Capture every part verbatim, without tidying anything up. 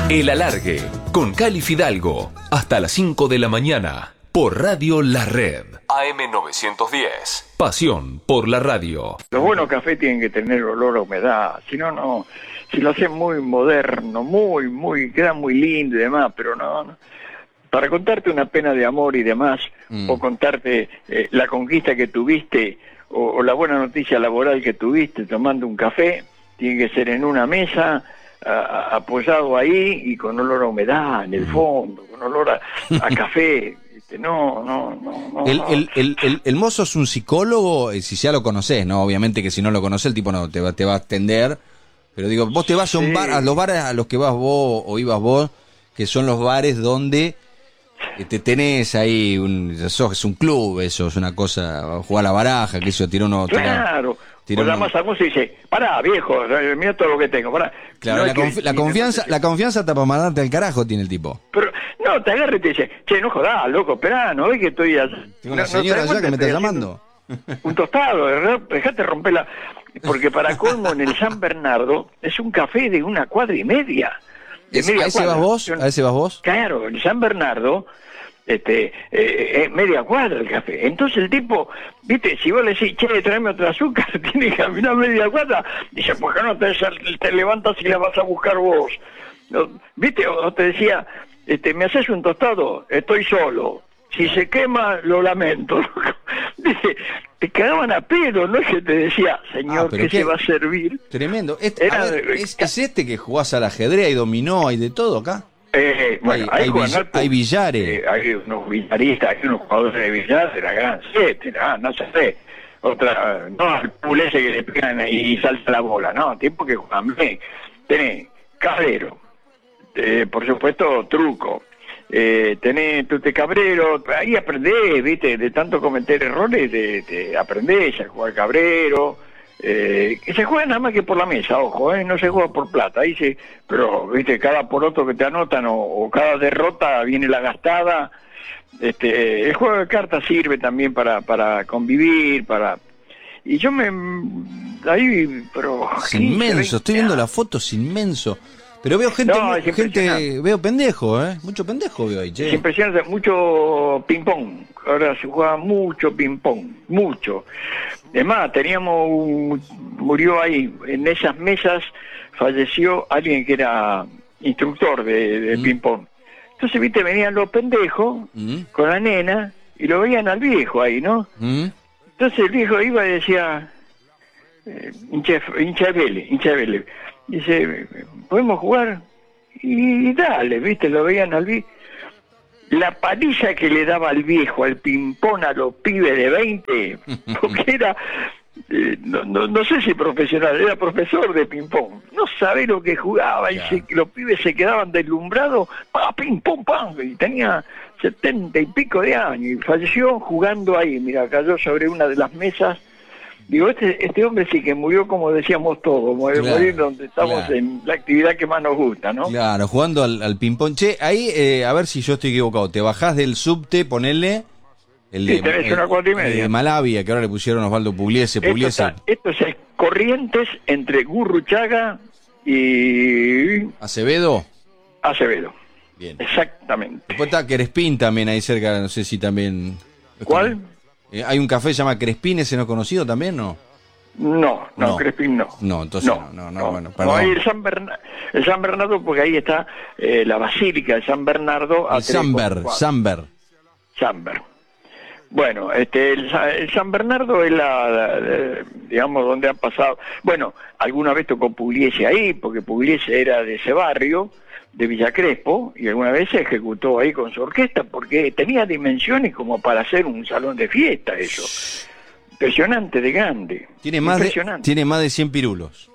El Alargue, con Cali Fidalgo, hasta las cinco de la mañana, por Radio La Red. A M novecientos diez. Pasión por la radio. Los buenos cafés tienen que tener olor a humedad, si no, no. Si lo hacen muy moderno, muy, muy, queda muy lindo y demás, pero no, no. Para contarte una pena de amor y demás, mm. o contarte eh, la conquista que tuviste, o, o la buena noticia laboral que tuviste tomando un café, tiene que ser en una mesa, a, a, apoyado ahí y con olor a humedad en el fondo, con olor a, a café. No, no, no. no, el, no. El, el, el, el mozo es un psicólogo, si ya lo conocés, ¿no? Obviamente que si no lo conocés, el tipo no te va, te va a atender. Pero digo, vos te vas sí. a un bar, a los bares a los que vas vos o ibas vos, que son los bares donde te tenés ahí, un, eso es un club, eso es una cosa, jugar a la baraja, que eso, tira uno... Tira, claro, tira pues uno... la más famosa dice, pará, viejo, mira todo lo que tengo, pará. Claro, no la, confi- que, la confianza la confianza está para mandarte al carajo, tiene el tipo. Pero, no, te agarra y te dice, che, no jodás, loco, esperá, ¿no ves que estoy allá? Tengo una no, señora no allá que me está llamando. Un tostado, ¿verdad? Dejate romper la... Porque para colmo, en el San Bernardo, es un café de una cuadra y media. De ¿Es, media ¿A ese cuadra. vas vos? ¿A ese vas vos? Claro, en San Bernardo... este eh, es media cuadra el café. Entonces el tipo, viste, si vos le decís, che, tráeme otro azúcar, tiene que caminar media cuadra, dice, ¿por qué no te, te levantas y la vas a buscar vos? No, viste, o te decía, este, ¿me haces un tostado? Estoy solo. Si se quema, lo lamento. Dice, te cagaban a pedo, no es que te decía, señor, ah, ¿qué, ¿qué se va a servir? Tremendo. Este, Era, ver, es, ¿Es este que jugás al ajedrez y dominó, hay de todo acá? Eh, bueno, hay, hay, hay, vill- hay billares. Eh, hay unos billaristas, hay unos jugadores de billar de la gran siete, no, no sé. Otra, no, el pool ese que le pegan y salta la bola, no, tiempo que juegan bien. Tenés cabrero, eh, por supuesto, truco. Eh, tenés tute cabrero, ahí aprendés, viste, de tanto cometer errores, de, de aprendés a jugar cabrero, eh, que se juega nada más que por la mesa, ojo, eh, no se juega por plata, ahí se, pero viste, cada poroto que te anotan o, o cada derrota viene la gastada. Este, el juego de cartas sirve también para, para convivir, para, y yo me, ahí, pero... Es inmenso, estoy viendo la foto, es inmenso. Pero veo gente, no, gente veo pendejo, ¿eh? Mucho pendejo veo ahí, che. Es impresionante, mucho ping-pong. Ahora se juega mucho ping-pong, mucho. Es más, teníamos un, murió ahí, en esas mesas falleció alguien que era instructor de, de mm. ping-pong. Entonces, viste, venían los pendejos mm. con la nena y lo veían al viejo ahí, ¿no? Mm. Entonces el viejo iba y decía, eh, hincha, hincha de Vélez, hincha de Vélez. Dice, ¿podemos jugar? Y dale, viste, lo veían al viejo. La paliza que le daba al viejo, al ping-pong, a los pibes de veinte, porque era, eh, no, no, no sé si profesional, era profesor de ping-pong. No sabe lo que jugaba, y se, los pibes se quedaban deslumbrados, pa, ping-pong, pam, y tenía setenta y pico de años, y falleció jugando ahí, mira, cayó sobre una de las mesas. Digo, este, este hombre sí que murió como decíamos todos, morir, claro, morir donde estamos, claro, en la actividad que más nos gusta, ¿no? Claro, jugando al, al ping-pong. Che, ahí, eh, a ver si yo estoy equivocado, te bajás del subte, ponele... El sí, de, tenés el, una cuatro y media. El de Malavia, que ahora le pusieron Osvaldo Pugliese, Pugliese. Esto, está, esto es Corrientes entre Gurruchaga y... ¿Acevedo? Acevedo. Bien. Exactamente. Después está Crespín también ahí cerca, no sé si también... ¿Cuál? Eh, ¿Hay un café que se llama Crespín, ese no conocido también, no? No, no, no. Crespín no. No, entonces no, no, no, no, no bueno, perdón. No, hay el San, Bern- el San Bernardo, porque ahí está eh, la Basílica de San Bernardo. El Samber, Samber. Samber. Bueno, este, el, el San Bernardo es la, la, la, digamos, donde han pasado... Bueno, alguna vez tocó Pugliese ahí, porque Pugliese era de ese barrio, de Villa Crespo, y alguna vez se ejecutó ahí con su orquesta, porque tenía dimensiones como para hacer un salón de fiesta, eso. Impresionante de grande. Tiene más de, tiene más de cien pirulos.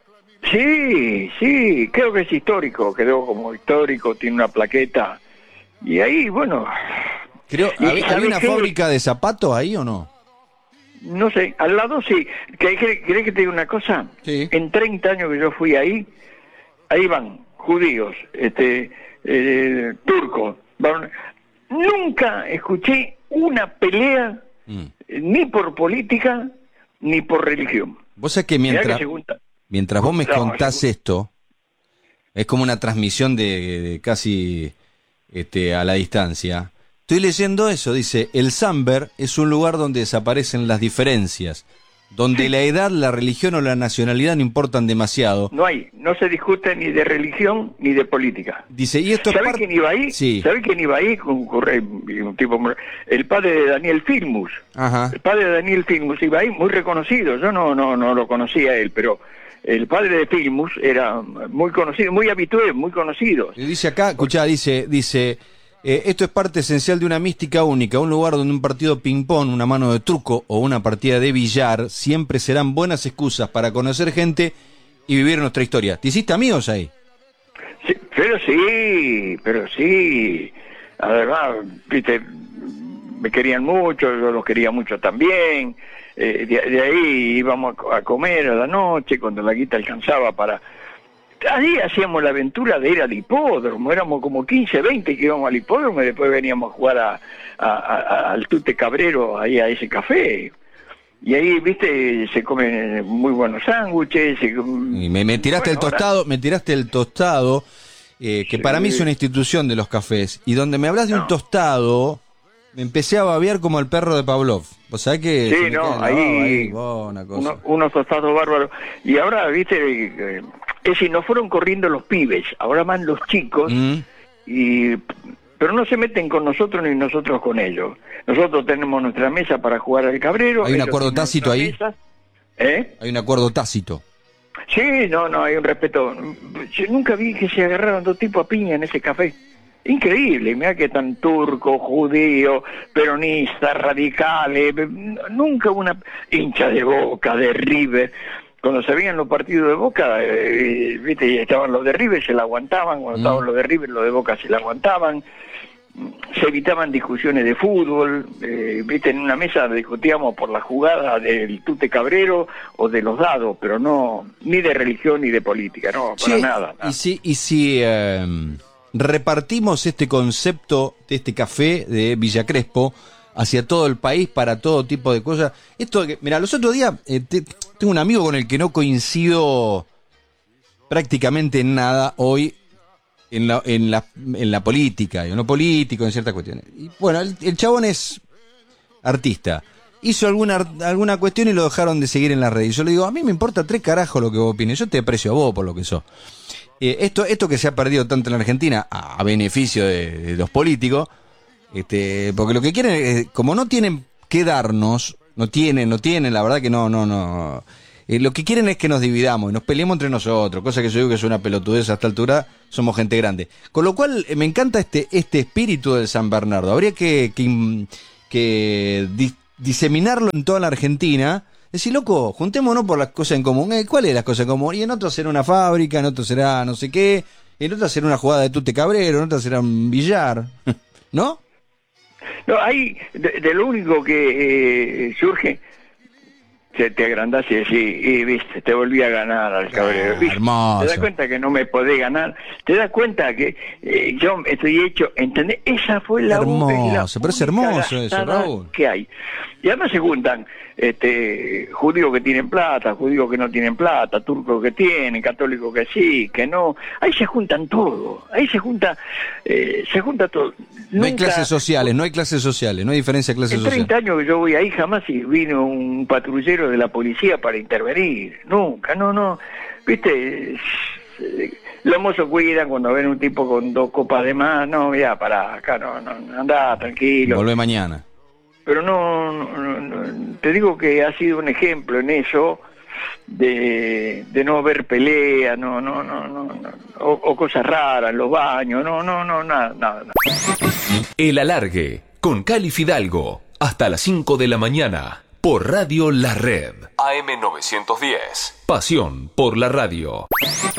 Sí, sí, creo que es histórico, quedó como histórico, tiene una plaqueta. Y ahí, bueno... Creo, ¿había, ¿había una fábrica de zapatos ahí o no? No sé, al lado sí. ¿Querés que te diga una cosa? Sí. En treinta años que yo fui ahí, ahí van judíos, este, eh, turcos. Van, nunca escuché una pelea, mm. ni por política, ni por religión. Vos sabés que mientras, que mientras vos me contás esto, Es como una transmisión de, de casi este, a la distancia. Estoy leyendo eso, dice, el Samber es un lugar donde desaparecen las diferencias, donde la edad, la religión o la nacionalidad no importan demasiado. No hay, no se discute ni de religión ni de política. Dice, y esto es ¿Sabés par- quién iba ahí? Sí. ¿Sabés quién iba ahí? Con, con, un tipo, el padre de Daniel Filmus. Ajá. El padre de Daniel Filmus iba ahí, muy reconocido. Yo no, no, no lo conocía a él, pero el padre de Filmus era muy conocido, muy habitué, muy conocido. Y dice acá, escuchá, dice, dice, eh, esto es parte esencial de una mística única, un lugar donde un partido ping-pong, una mano de truco o una partida de billar siempre serán buenas excusas para conocer gente y vivir nuestra historia. ¿Te hiciste amigos ahí? Sí, pero sí, pero sí. Además, viste, me querían mucho, yo los quería mucho también. Eh, de, de ahí íbamos a comer a la noche cuando la guita alcanzaba para... Ahí hacíamos la aventura de ir al hipódromo, éramos como quince, veinte que íbamos al hipódromo y después veníamos a jugar a, a, a, al Tute Cabrero, ahí a ese café. Y ahí, viste, se comen muy buenos sándwiches. Se... Y me, me tiraste bueno, el tostado, ahora... me tiraste el tostado, eh, que sí. para mí es una institución de los cafés. Y donde me hablas de no. un tostado, me empecé a babear como el perro de Pavlov. ¿Vos sabés que? Sí, no, ahí, ahí oh, una cosa. Uno, unos tostados bárbaros. Y ahora, viste, eh, es decir, no fueron corriendo los pibes, ahora van los chicos, mm. y pero no se meten con nosotros ni nosotros con ellos. Nosotros tenemos nuestra mesa para jugar al cabrero. ¿Hay un acuerdo tácito ahí? Mesa. ¿Eh? ¿Hay un acuerdo tácito? Sí, no, no, hay un respeto. Yo nunca vi que se agarraron dos tipos a piña en ese café. Increíble, mira que tan turco, judío, peronista, radicales, nunca una hincha de Boca, de River. Cuando se veían los partidos de Boca, eh, viste, estaban los de River, se la aguantaban, cuando mm. estaban los de River, los de Boca se la aguantaban, se evitaban discusiones de fútbol, eh, viste, en una mesa discutíamos por la jugada del Tute Cabrero o de los dados, pero no, ni de religión ni de política, no, para sí, nada, nada. Y si, y si eh, repartimos este concepto de este café de Villa Crespo hacia todo el país para todo tipo de cosas. Esto, mira, los otros días eh, te, tengo un amigo con el que no coincido prácticamente en nada hoy en la, en la, en la política, yo no político en ciertas cuestiones. Y bueno, el, el chabón es artista. Hizo alguna alguna cuestión y lo dejaron de seguir en las redes. Yo le digo, a mí me importa tres carajos lo que vos opines, yo te aprecio a vos por lo que sos. Eh, esto, esto que se ha perdido tanto en la Argentina a, a beneficio de, de los políticos, Este, porque lo que quieren, es, como no tienen que darnos, no tienen, no tienen, la verdad que no, no, no. Eh, lo que quieren es que nos dividamos y nos peleemos entre nosotros, cosa que yo digo que es una pelotudez a esta altura, somos gente grande. Con lo cual, eh, me encanta este este espíritu del San Bernardo. Habría que, que, que di, diseminarlo en toda la Argentina. Decir, loco, juntémonos por las cosas en común. Eh, ¿Cuál es las cosas en común? Y en otro será una fábrica, en otro será no sé qué, en otro será una jugada de Tute Cabrero, en otro será un billar, ¿no? No, ahí, de, de lo único que eh, surge, se te agrandás y decís, y viste, te volví a ganar al Cabrero. ¿Viste? Hermoso. Te das cuenta que no me podés ganar, te das cuenta que eh, yo estoy hecho, ¿entendés? Esa fue la hermoso, pero es hermoso eso, Raúl. Que hay. Y además se juntan este, judíos que tienen plata, judíos que no tienen plata, turcos que tienen, católicos que sí, que no. Ahí se juntan todo, ahí se junta, eh, se junta todo. No Nunca, hay clases sociales, no hay clases sociales, no hay diferencia de clases sociales. En sociales. treinta años que yo voy ahí jamás vino un patrullero de la policía para intervenir, nunca, no, no, viste, los mozos cuidan cuando ven un tipo con dos copas de más, no, ya, para acá, no, no, anda, tranquilo. Volvé mañana. Pero no, no, no, te digo que ha sido un ejemplo en eso, de, de no ver pelea, no, no, no, no, no o, o cosas raras en los baños, no, no, no, nada, nada, nada. El Alargue, con Cali Fidalgo, hasta las cinco de la mañana, por Radio La Red, A M novecientos diez, pasión por la radio.